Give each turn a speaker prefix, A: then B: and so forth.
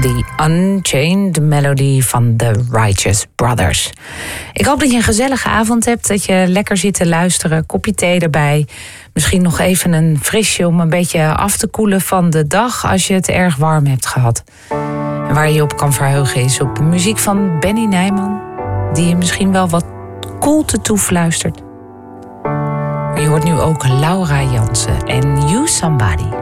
A: The Unchained Melody van The Righteous Brothers. Ik hoop dat je een gezellige avond hebt, dat je lekker zit te luisteren, kopje thee erbij. Misschien nog even een frisje om een beetje af te koelen van de dag als je het erg warm hebt gehad. En waar je je op kan verheugen is op muziek van Benny Nijman, die je misschien wel wat koelte toefluistert. Maar je hoort nu ook Laura Jansen en You Somebody.